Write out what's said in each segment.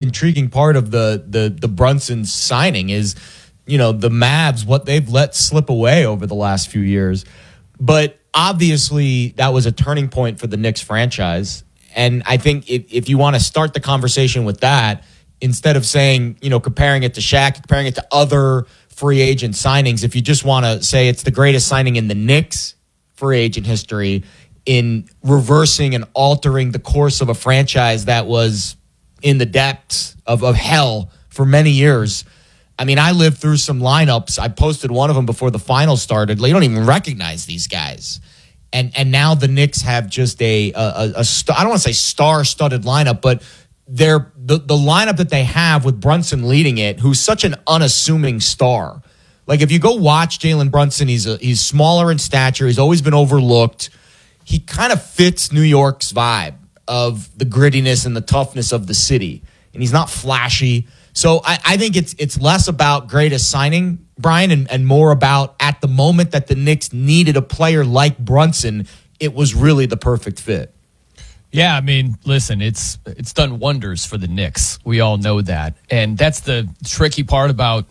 intriguing part of the Brunson signing is, the Mavs, what they've let slip away over the last few years. But obviously, that was a turning point for the Knicks franchise. And I think if you want to start the conversation with that, instead of saying, comparing it to Shaq, comparing it to other free agent signings, if you just want to say it's the greatest signing in the Knicks free agent history, in reversing and altering the course of a franchise that was in the depths of hell for many years. I mean, I lived through some lineups. I posted one of them before the finals started. You don't even recognize these guys. And now the Knicks have just I don't want to say star-studded lineup, but the lineup that they have with Brunson leading it, who's such an unassuming star. Like, if you go watch Jalen Brunson, he's smaller in stature. He's always been overlooked. He kind of fits New York's vibe of the grittiness and the toughness of the city. And he's not flashy. So I think it's less about greatest signing, Brian, and more about at the moment that the Knicks needed a player like Brunson, it was really the perfect fit. Yeah, I mean, listen, it's done wonders for the Knicks. We all know that. And that's the tricky part about,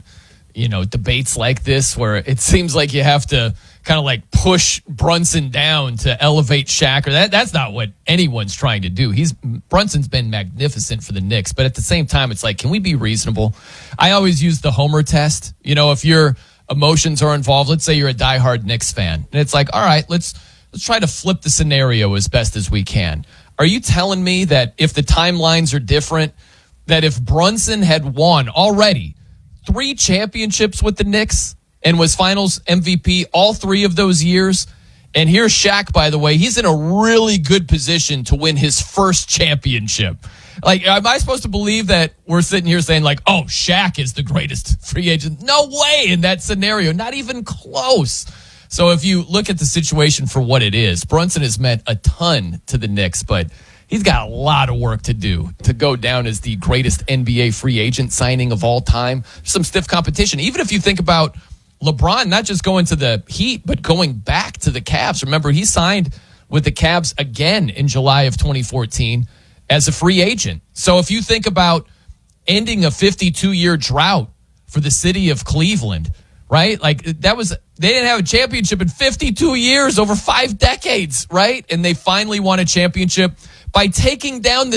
debates like this, where it seems like you have to kind of like push Brunson down to elevate Shaq. Or that's not what anyone's trying to do. Brunson's been magnificent for the Knicks, but at the same time, it's like, can we be reasonable? I always use the Homer test. If your emotions are involved, let's say you're a diehard Knicks fan, and it's like, all right, let's try to flip the scenario as best as we can. Are you telling me that if the timelines are different, that if Brunson had won already 3 championships with the Knicks and was finals MVP all 3 of those years, and here's Shaq, by the way, he's in a really good position to win his first championship. Like, am I supposed to believe that we're sitting here saying, like, oh, Shaq is the greatest free agent? No way in that scenario, not even close. So if you look at the situation for what it is, Brunson has meant a ton to the Knicks, but he's got a lot of work to do to go down as the greatest NBA free agent signing of all time. Some stiff competition. Even if you think about LeBron, not just going to the Heat, but going back to the Cavs. Remember, he signed with the Cavs again in July of 2014 as a free agent. So if you think about ending a 52-year drought for the city of Cleveland, right? Like, they didn't have a championship in 52 years, over 5 decades, right? And they finally won a championship by taking down the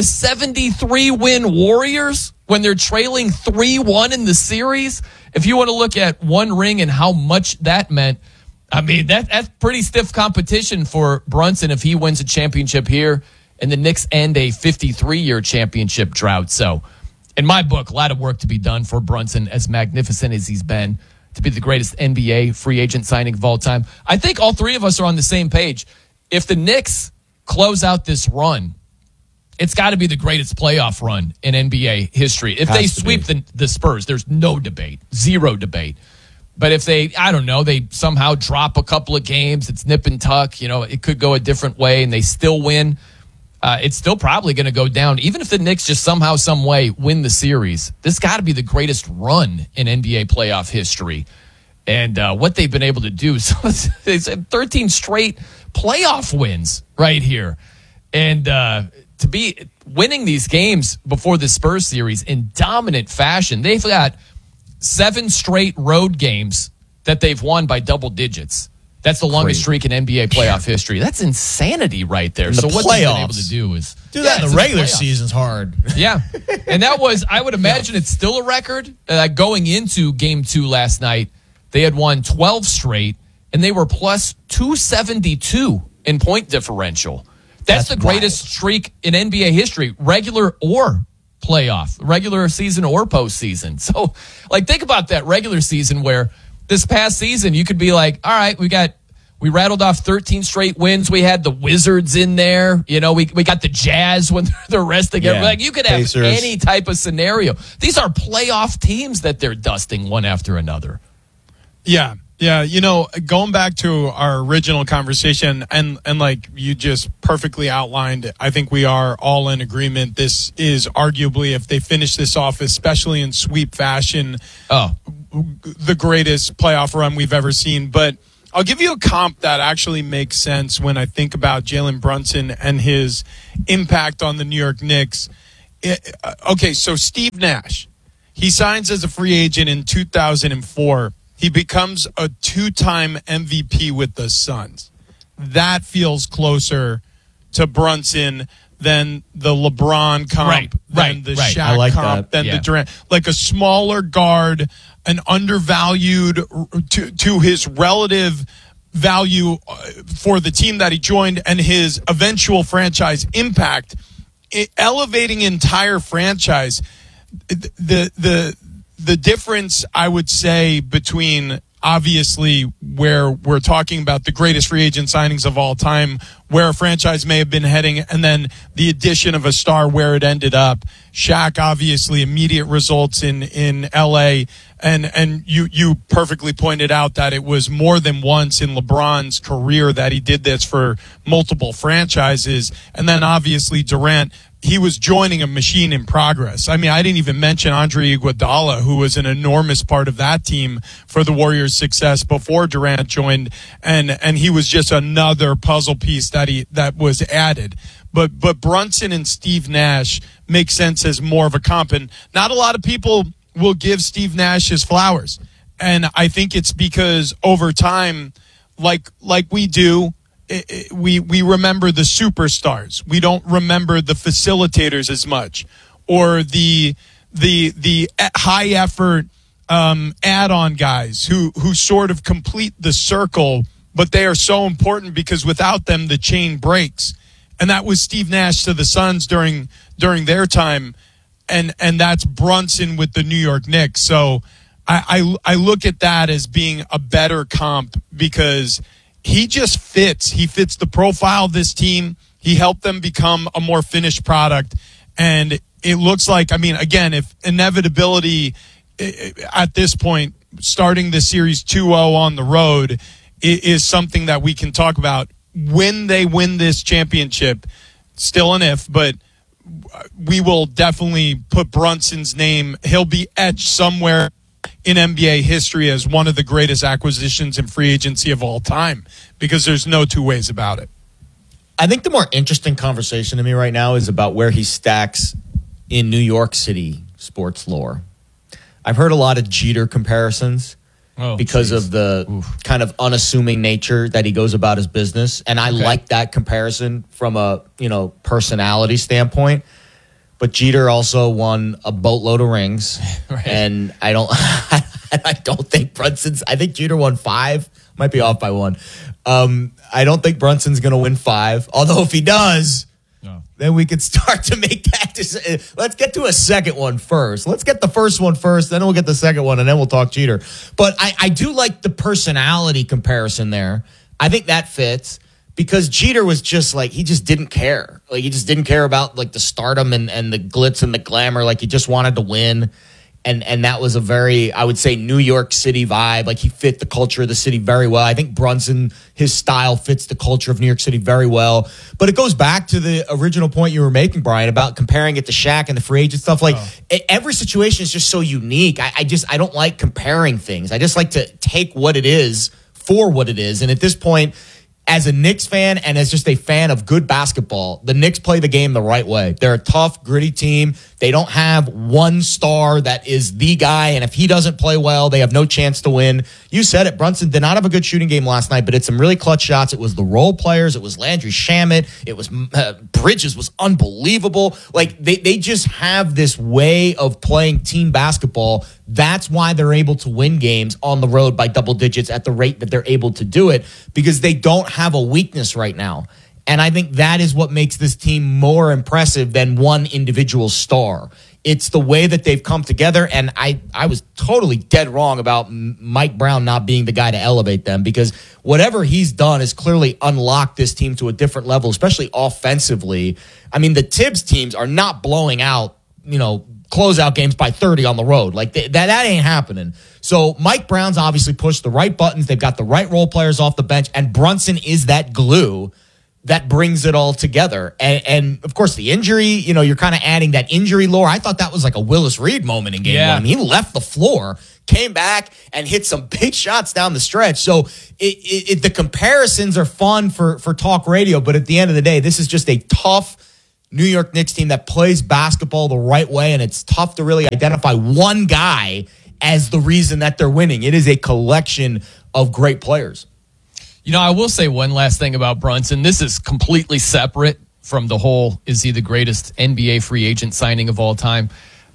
73-win Warriors when they're trailing 3-1 in the series. If you want to look at one ring and how much that meant, I mean, that's pretty stiff competition for Brunson if he wins a championship here and the Knicks end a 53-year championship drought. So, in my book, a lot of work to be done for Brunson, as magnificent as he's been, to be the greatest NBA free agent signing of all time. I think all 3 of us are on the same page. If the Knicks close out this run, it's got to be the greatest playoff run in NBA history. If they sweep the Spurs, there's no debate, 0 debate. But if they somehow drop a couple of games, it's nip and tuck, it could go a different way and they still win, it's still probably going to go down. Even if the Knicks just somehow, some way win the series, this got to be the greatest run in NBA playoff history. And what they've been able to do, so it's 13 straight playoff wins right here. And to be winning these games before the Spurs series in dominant fashion, they've got 7 straight road games that they've won by double digits. That's the longest streak in NBA playoff history. That's insanity right there. So what they've been able to do is do that in the regular season's hard. Yeah. And that was, I would imagine it's still a record. Going into game 2 last night, they had won 12 straight, and they were plus 272 in point differential. That's the greatest streak in NBA history, regular or playoff, regular season or postseason. So, think about that regular season where this past season you could be like, all right, we rattled off 13 straight wins. We had the Wizards in there. We got the Jazz when they're resting. Yeah. You could have Pacers. Any type of scenario. These are playoff teams that they're dusting one after another. Yeah. Yeah, going back to our original conversation and like you just perfectly outlined, I think we are all in agreement. This is arguably, if they finish this off, especially in sweep fashion, the greatest playoff run we've ever seen. But I'll give you a comp that actually makes sense when I think about Jalen Brunson and his impact on the New York Knicks. Okay, so Steve Nash, he signs as a free agent in 2004. He becomes a 2-time MVP with the Suns. That feels closer to Brunson than the LeBron comp, than the Shaq comp, than the Durant. Like a smaller guard, an undervalued to his relative value for the team that he joined and his eventual franchise impact, elevating entire franchise. The difference, I would say, between obviously where we're talking about the greatest free agent signings of all time, where a franchise may have been heading, and then the addition of a star where it ended up. Shaq, obviously, immediate results in L.A., and you perfectly pointed out that it was more than once in LeBron's career that he did this for multiple franchises. And then obviously Durant, he was joining a machine in progress. I mean, I didn't even mention Andre Iguodala, who was an enormous part of that team for the Warriors' success before Durant joined, and he was just another puzzle piece that was added. But Brunson and Steve Nash make sense as more of a comp, and not a lot of people will give Steve Nash his flowers. And I think it's because over time, like we do, we remember the superstars. We don't remember the facilitators as much, or the high effort add-on guys who sort of complete the circle, but they are so important because without them the chain breaks. And that was Steve Nash to the Suns during their time, and that's Brunson with the New York Knicks. So I look at that as being a better comp because he just fits. He fits the profile of this team. He helped them become a more finished product. And it looks like, I mean, again, if inevitability at this point, starting the series 2-0 on the road is something that we can talk about when they win this championship, still an if, but we will definitely put Brunson's name. He'll be etched somewhere in NBA history as one of the greatest acquisitions in free agency of all time, because there's no two ways about it. I think the more interesting conversation to me right now is about where he stacks in New York City sports lore. I've heard a lot of Jeter comparisons because of the kind of unassuming nature that he goes about his business. And I like that comparison from a, personality standpoint. But Jeter also won a boatload of rings. Right. And I don't think I think Jeter won 5. Might be off by 1. I don't think Brunson's going to win 5. Although if he does, then we could start to make that decision. Let's get to a second one first. Let's get the first one first, then we'll get the second one, and then we'll talk Jeter. But I do like the personality comparison there. I think that fits because Jeter was just like, he just didn't care. Like, he just didn't care about like the stardom and the glitz and the glamour. Like, he just wanted to win. And that was a very, I would say, New York City vibe. Like, he fit the culture of the city very well. I think Brunson, his style fits the culture of New York City very well. But it goes back to the original point you were making, Brian, about comparing it to Shaq and the free agent stuff. Like, every situation is just so unique. I don't like comparing things. I just like to take what it is for what it is. And at this point, as a Knicks fan and as just a fan of good basketball, the Knicks play the game the right way. They're a tough, gritty team. They don't have one star that is the guy, and if he doesn't play well, they have no chance to win. You said it. Brunson did not have a good shooting game last night, but it's some really clutch shots. It was the role players. It was Landry Shamet. It was Bridges was unbelievable. Like, they just have this way of playing team basketball. That's why they're able to win games on the road by double digits at the rate that they're able to do it, because they don't have a weakness right now. And I think that is what makes this team more impressive than one individual star. It's the way that they've come together, and I was totally dead wrong about Mike Brown not being the guy to elevate them, because whatever he's done has clearly unlocked this team to a different level, especially offensively. I mean, the Tibbs teams are not blowing out, closeout games by 30 on the road. Like, that ain't happening. So Mike Brown's obviously pushed the right buttons. They've got the right role players off the bench, and Brunson is that glue that brings it all together. And of course, the injury, you're kind of adding that injury lore. I thought that was like a Willis Reed moment in game 1. I mean, he left the floor, came back, and hit some big shots down the stretch. So the comparisons are fun for talk radio, but at the end of the day, this is just a tough, New York Knicks team that plays basketball the right way, and it's tough to really identify one guy as the reason that they're winning. It is a collection of great players. You know, I will say one last thing about Brunson. This is completely separate from the whole, is he the greatest NBA free agent signing of all time?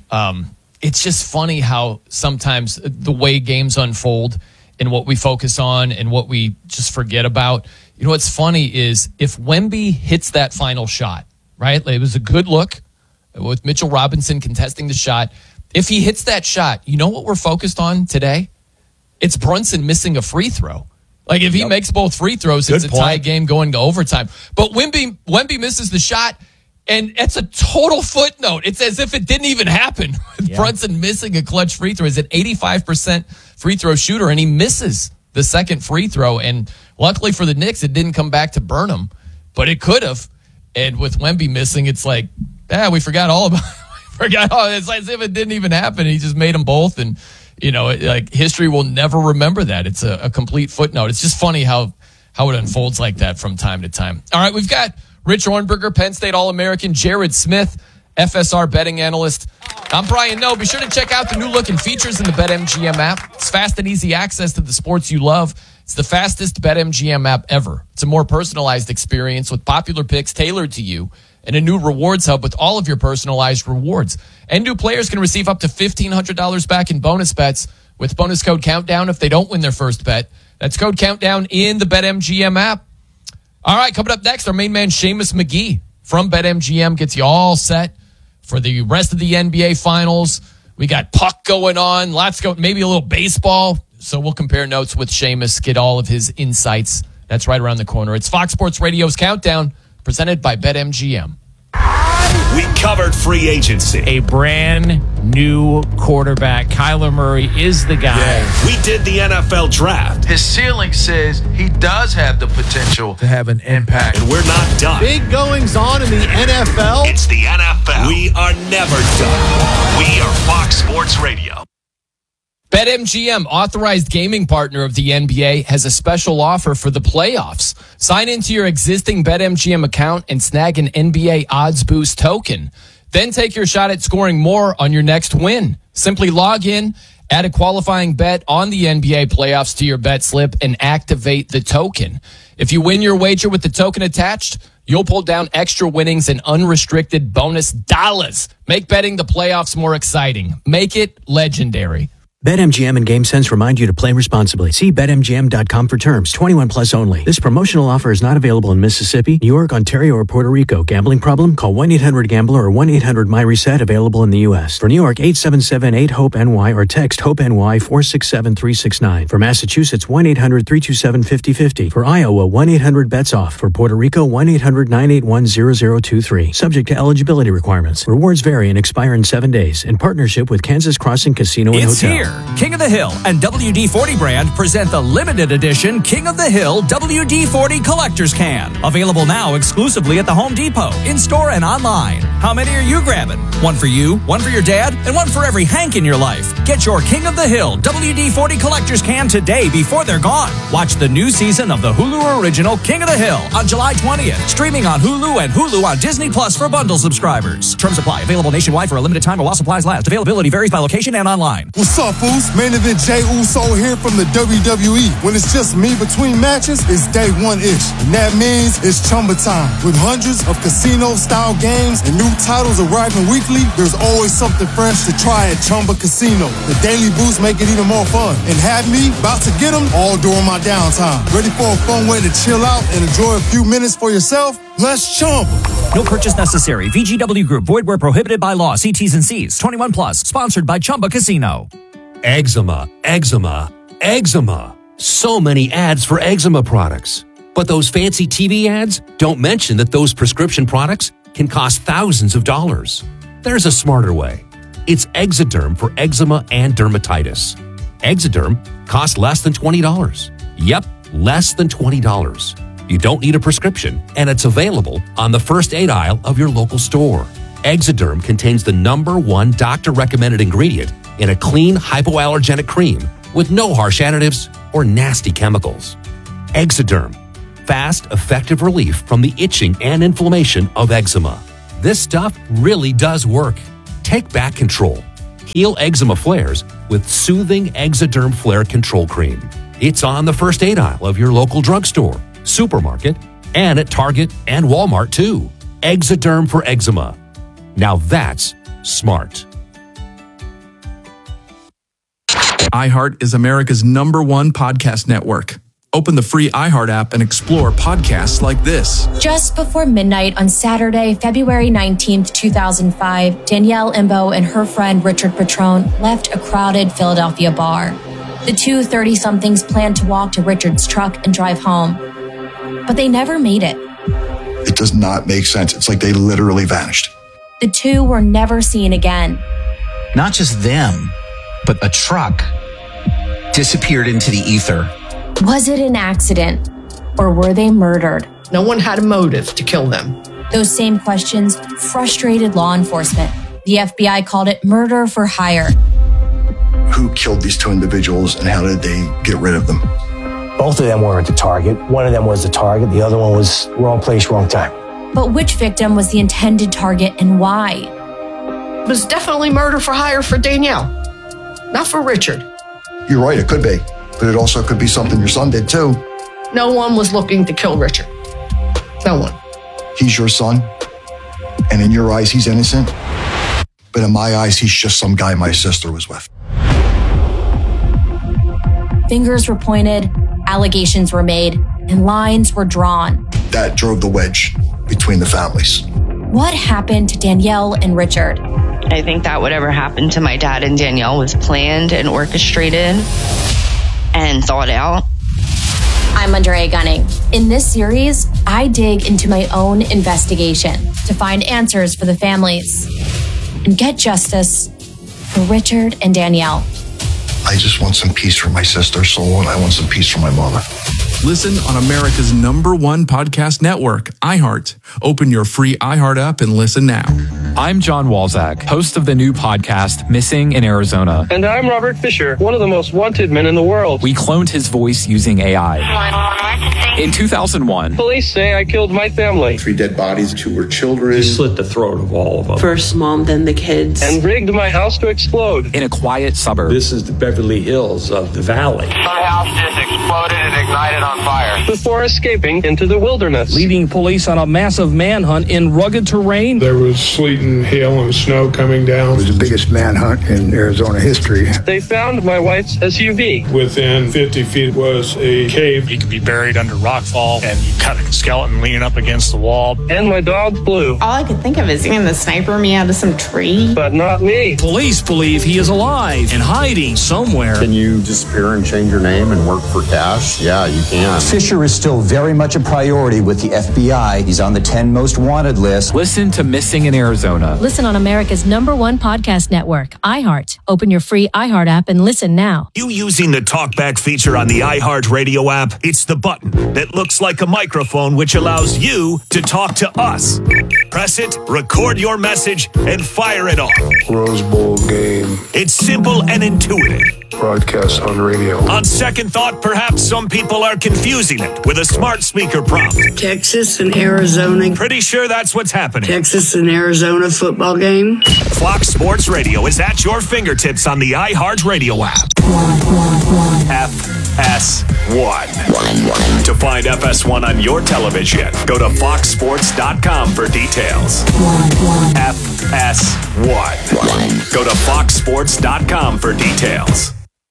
It's just funny how sometimes the way games unfold and what we focus on and what we just forget about. You know, what's funny is if Wemby hits that final shot, right? It was a good look with Mitchell Robinson contesting the shot. If he hits that shot, you know what we're focused on today? It's Brunson missing a free throw. Like, if he makes both free throws, it's a tie game going to overtime. But Wemby misses the shot, and it's a total footnote. It's as if it didn't even happen. Brunson missing a clutch free throw. He's an 85% free throw shooter, and he misses the second free throw. And luckily for the Knicks, it didn't come back to burn him, but it could have. And with Wemby missing, it's like, we forgot all about it. It's as if it didn't even happen. He just made them both, and you know, like, history will never remember that. It's a complete footnote. It's just funny how it unfolds like that from time to time. All right, we've got Rich Hornberger, Penn State All-American, Jared Smith, FSR betting analyst. I'm Brian Noe. Be sure to check out the new look and features in the BetMGM app. It's fast and easy access to the sports you love. It's the fastest BetMGM app ever. It's a more personalized experience with popular picks tailored to you, and a new rewards hub with all of your personalized rewards. And new players can receive up to $1,500 back in bonus bets with bonus code Countdown if they don't win their first bet. That's code Countdown in the BetMGM app. All right, coming up next, our main man, Seamus McGee from BetMGM, gets you all set for the rest of the NBA Finals. We got puck going on. Let's go, maybe a little baseball. So we'll compare notes with Seamus, get all of his insights. That's right around the corner. It's Fox Sports Radio's Countdown, presented by BetMGM. We covered free agency. A brand new quarterback. Kyler Murray is the guy. Yeah. We did the NFL draft. His ceiling says he does have the potential to have an impact. And we're not done. Big goings on in the NFL. It's the NFL. We are never done. We are Fox Sports Radio. BetMGM, authorized gaming partner of the NBA, has a special offer for the playoffs. Sign into your existing BetMGM account and snag an NBA Odds Boost token. Then take your shot at scoring more on your next win. Simply log in, add a qualifying bet on the NBA playoffs to your bet slip, and activate the token. If you win your wager with the token attached, you'll pull down extra winnings and unrestricted bonus dollars. Make betting the playoffs more exciting. Make it legendary. BetMGM and GameSense remind you to play responsibly. See BetMGM.com for terms. 21 plus only. This promotional offer is not available in Mississippi, New York, Ontario, or Puerto Rico. Gambling problem? Call 1-800-GAMBLER or 1-800-MyReset. Available in the U.S. For New York, 877-8-HOPE-NY or text HOPE-NY 467-369. For Massachusetts, 1-800-327-5050. For Iowa, 1-800-BETS-OFF. For Puerto Rico, 1-800-981-0023. Subject to eligibility requirements. Rewards vary and expire in 7 days. In partnership with Kansas Crossing Casino and It's Hotel. here. King of the Hill and WD-40 brand present the limited edition King of the Hill WD-40 Collector's Can. Available now exclusively at the Home Depot, in-store and online. How many are you grabbing? One for you, one for your dad, and one for every Hank in your life. Get your King of the Hill WD-40 Collector's Can today before they're gone. Watch the new season of the Hulu original King of the Hill on July 20th. Streaming on Hulu and Hulu on Disney Plus for bundle subscribers. Terms apply. Available nationwide for a limited time while supplies last. Availability varies by location and online. What's up, Foos? Main event Jey Uso here from the WWE. When it's just me between matches, it's day one-ish. And that means it's Chumba time. With hundreds of casino-style games and new titles arriving weekly, there's always something fresh to try at Chumba Casino. The daily boosts make it even more fun. And have me about to get them all during my downtime. Ready for a fun way to chill out and enjoy a few minutes for yourself? Let's Chumba. No purchase necessary. VGW Group. Void where prohibited by law. See T's and C's. 21 plus. Sponsored by Chumba Casino. Eczema, eczema, eczema. So many ads for eczema products. But those fancy TV ads don't mention that those prescription products can cost thousands of dollars. There's a smarter way. It's Exoderm for eczema and dermatitis. Exoderm costs less than $20. Yep, less than $20. You don't need a prescription, and it's available on the first aid aisle of your local store. Exoderm contains the #1 doctor-recommended ingredient in a clean, hypoallergenic cream with no harsh additives or nasty chemicals. Exoderm. Fast, effective relief from the itching and inflammation of eczema. This stuff really does work. Take back control. Heal eczema flares with soothing Exoderm Flare Control Cream. It's on the first aid aisle of your local drugstore, supermarket, and at Target and Walmart too. Exoderm for eczema. Now that's smart. iHeart is America's #1 podcast network. Open the free iHeart app and explore podcasts like this. Just before midnight on Saturday, February 19th, 2005, Danielle Imbo and her friend Richard Petrone left a crowded Philadelphia bar. The two 30-somethings planned to walk to Richard's truck and drive home, but they never made it. It does not make sense. It's like they literally vanished. The two were never seen again. Not just them, but a truck disappeared into the ether. Was it an accident, or were they murdered? No one had a motive to kill them. Those same questions frustrated law enforcement. The FBI called it murder for hire. Who killed these two individuals and how did they get rid of them? Both of them weren't the target. One of them was the target. The other one was wrong place, wrong time. But which victim was the intended target and why? It was definitely murder for hire for Danielle, not for Richard. You're right, it could be. But it also could be something your son did too. No one was looking to kill Richard. No one. He's your son, and in your eyes, he's innocent. But in my eyes, he's just some guy my sister was with. Fingers were pointed, allegations were made, and lines were drawn. That drove the wedge between the families. What happened to Danielle and Richard? I think that whatever happened to my dad and Danielle was planned and orchestrated and thought out. I'm Andrea Gunning. In this series, I dig into my own investigation to find answers for the families and get justice for Richard and Danielle. I just want some peace for my sister's soul, and I want some peace for my mother. Listen on America's #1 podcast network, iHeart. Open your free iHeart app and listen now. I'm John Walzak, host of the new podcast, Missing in Arizona. And I'm Robert Fisher, one of the most wanted men in the world. We cloned his voice using AI. In 2001, police say I killed my family. 3 dead bodies, 2 were children. You slit the throat of all of them. First mom, then the kids. And rigged my house to explode. In a quiet suburb. This is the Beverly Hills of the valley. My house just exploded and ignited on fire. Before escaping into the wilderness. Leading police on a massive manhunt in rugged terrain. There was sleet and hail and snow coming down. It was the biggest manhunt in Arizona history. They found my wife's SUV. Within 50 feet was a cave. He could be buried under rockfall, and you cut a skeleton leaning up against the wall. And my dog Blue. All I could think of is getting the sniper me out of some tree. But not me. Police believe he is alive and hiding somewhere. Can you disappear and change your name and work for cash? Yeah, you can. Fisher is still very much a priority with the FBI. He's on the 10 most wanted list. Listen to Missing in Arizona. Listen on America's #1 podcast network, iHeart. Open your free iHeart app and listen now. You using the TalkBack feature on the iHeart Radio app? It's the button that looks like a microphone which allows you to talk to us. Press it, record your message, and fire it off. Rose Bowl game. It's simple and intuitive. Broadcast on radio. On second thought, perhaps some people are confusing it with a smart speaker prompt. Texas and Arizona. Pretty sure that's what's happening. Texas and Arizona football game. Fox Sports Radio is at your fingertips on the iHeart Radio app. FS1. To find FS1 on your television, go to foxsports.com for details. FS1. Go to foxsports.com for details.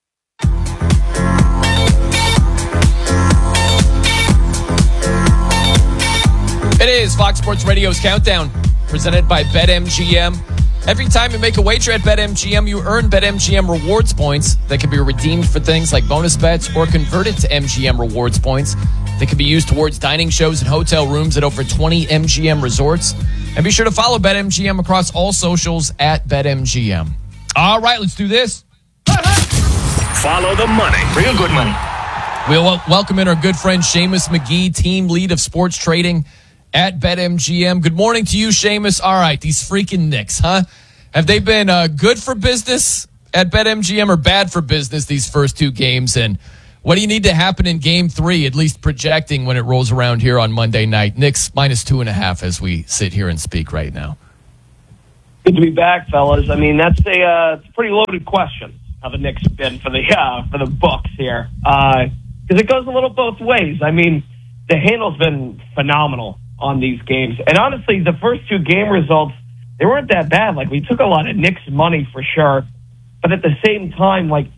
It is Fox Sports Radio's Countdown, presented by BetMGM. Every time you make a wager at BetMGM, you earn BetMGM rewards points that can be redeemed for things like bonus bets or converted to MGM rewards points that can be used towards dining shows and hotel rooms at over 20 MGM resorts. And be sure to follow BetMGM across all socials at BetMGM. All right, let's do this. Follow the money. Real good money. We'll welcome in our good friend Seamus McGee, team lead of sports trading at BetMGM. Good morning to you, Seamus. All right, these freaking Knicks, huh? Have they been good for business at BetMGM or bad for business these first 2 games? And What do you need to happen in Game 3, at least projecting when it rolls around here on Monday night? Knicks minus 2.5 as we sit here and speak right now. Good to be back, fellas. I mean, that's it's a pretty loaded question, how the Knicks have been for the books here. Because it goes a little both ways. I mean, the handle's been phenomenal on these games. And honestly, the first 2 game results, they weren't that bad. Like, we took a lot of Knicks money for sure. But at the same time, like,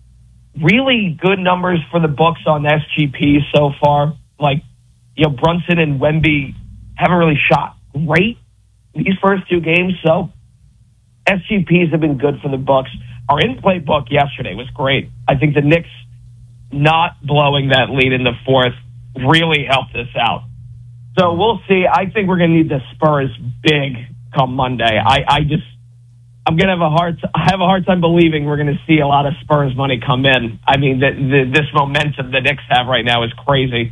really good numbers for the books on SGP so far. Like, Brunson and Wemby haven't really shot great these first 2 games. So SGPs have been good for the books. Our in-play book yesterday was great. I think the Knicks not blowing that lead in the fourth really helped us out. So we'll see. I think we're going to need the Spurs big come Monday. I'm going to have a hard time believing we're going to see a lot of Spurs money come in. I mean, this momentum the Knicks have right now is crazy.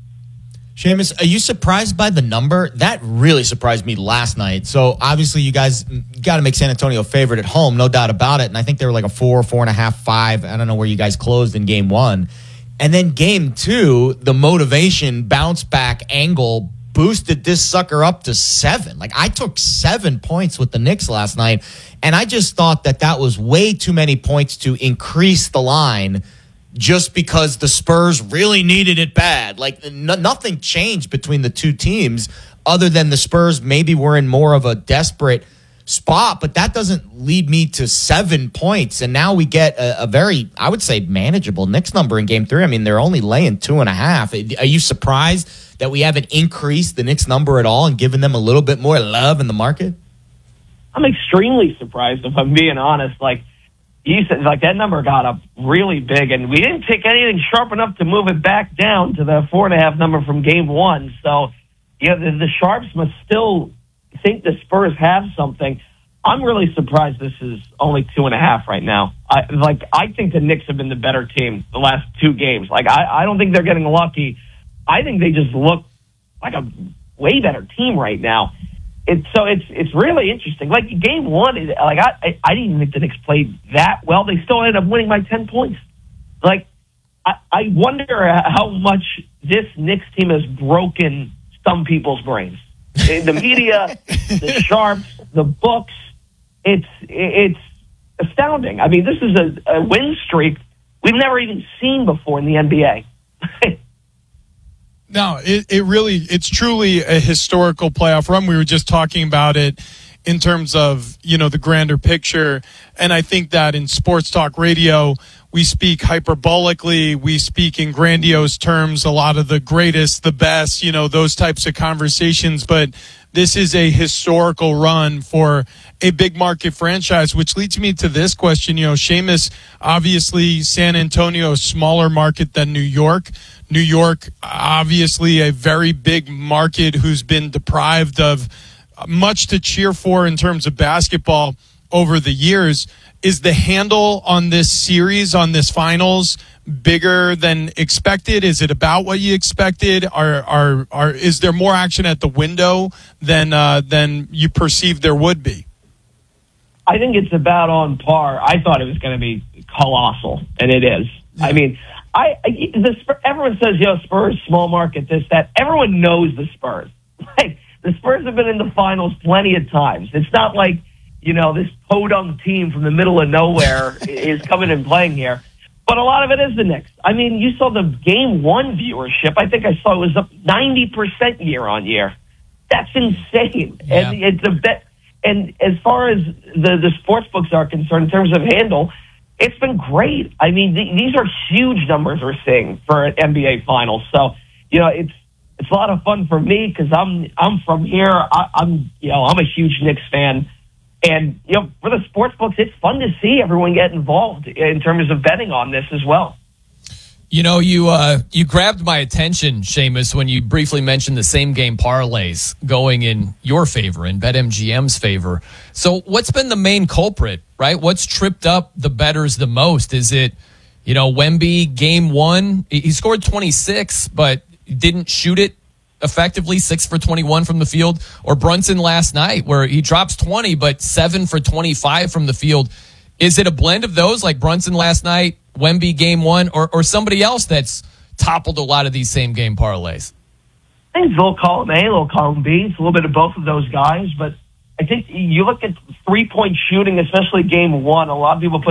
Seamus, are you surprised by the number? That really surprised me last night. So obviously you guys got to make San Antonio a favorite at home, no doubt about it. And I think they were like a 4, 4.5, 5. I don't know where you guys closed in Game 1. And then Game 2, the motivation bounce back angle boosted this sucker up to 7. Like, I took 7 points with the Knicks last night, and I just thought that was way too many points to increase the line just because the Spurs really needed it bad. Like, nothing changed between the two teams other than the Spurs maybe were in more of a desperate spot, but that doesn't lead me to 7 points. And now we get a very, I would say, manageable Knicks number in Game 3. I mean, they're only laying 2.5. Are you surprised that we haven't increased the Knicks number at all and given them a little bit more love in the market? I'm extremely surprised, if I'm being honest. Like you said, like that number got up really big, and we didn't take anything sharp enough to move it back down to the 4.5 number from Game 1. So, the Sharps must still think the Spurs have something. I'm really surprised this is only 2.5 right now. I think the Knicks have been the better team the last 2 games. Like, I don't think they're getting lucky. I think they just look like a way better team right now. It's really interesting. Like, Game 1, I didn't even think the Knicks played that well. They still ended up winning by 10 points. Like, I wonder how much this Knicks team has broken some people's brains. The media, the Sharps, the books, it's astounding. I mean, this is a win streak we've never even seen before in the NBA. No, it's truly a historical playoff run. We were just talking about it in terms of, the grander picture. And I think that in sports talk radio, we speak hyperbolically, we speak in grandiose terms, a lot of the greatest, the best, those types of conversations. But this is a historical run for a big market franchise, which leads me to this question. Seamus, obviously San Antonio, a smaller market than New York. New York, obviously a very big market who's been deprived of much to cheer for in terms of basketball over the years. Is the handle on this series, on this finals, bigger than expected? Is it about what you expected? Is there more action at the window than you perceived there would be? I think it's about on par. I thought it was going to be colossal, and it is. Yeah. I mean, everyone says, Spurs, small market, this, that. Everyone knows the Spurs. Like, the Spurs have been in the finals plenty of times. It's not like, this podunk team from the middle of nowhere is coming and playing here. But a lot of it is the Knicks. I mean, you saw the Game 1 viewership. I think I saw it was up 90% year on year. That's insane. Yeah. And it's a bet. And as far as the sports books are concerned, in terms of handle, it's been great. I mean, these are huge numbers we're seeing for an NBA Finals. So, it's a lot of fun for me because I'm from here. I'm a huge Knicks fan. And, for the sports books, it's fun to see everyone get involved in terms of betting on this as well. You grabbed my attention, Seamus, when you briefly mentioned the same game parlays going in your favor, in BetMGM's favor. So what's been the main culprit, right? What's tripped up the bettors the most? Is it, Wemby, Game 1, he scored 26, but didn't shoot it effectively, 6 for 21 from the field, or Brunson last night where he drops 20 but 7 for 25 from the field? Is it a blend of those, like Brunson last night Wemby game one, or somebody else that's toppled a lot of these same game parlays? I think it's a little column A, a little column B. It's a little bit of both of those guys, but I think you look at 3-point shooting, especially game one, a lot of people put